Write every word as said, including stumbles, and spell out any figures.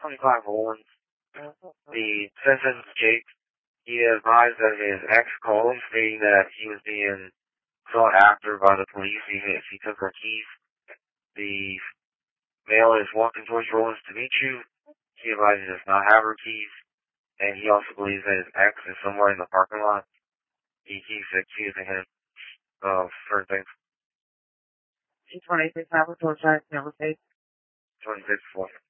twenty-five Rollins. The citizen Jake, he advised that his ex called him stating that he was being sought after by the police even if he took her keys. The male is walking towards Rollins to meet you. He advised he does not have her keys, and he also believes that his ex is somewhere in the parking lot. He keeps accusing him of certain things. G twenty-six Laboratory Drive, number eight. twenty-six, four.